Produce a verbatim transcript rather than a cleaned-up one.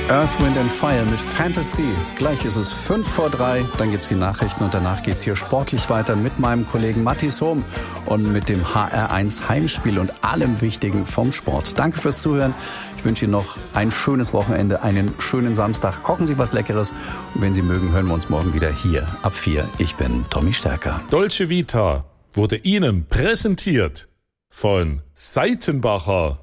Earth, Wind and Fire mit Fantasy. Gleich ist es fünf vor drei, dann gibt's die Nachrichten und danach geht's hier sportlich weiter mit meinem Kollegen Mathis Hohm und mit dem H R eins Heimspiel und allem Wichtigen vom Sport. Danke fürs Zuhören. Ich wünsche Ihnen noch ein schönes Wochenende, einen schönen Samstag. Kochen Sie was Leckeres und wenn Sie mögen, hören wir uns morgen wieder hier ab vier. Ich bin Tommy Stärker. Dolce Vita wurde Ihnen präsentiert von Seitenbacher.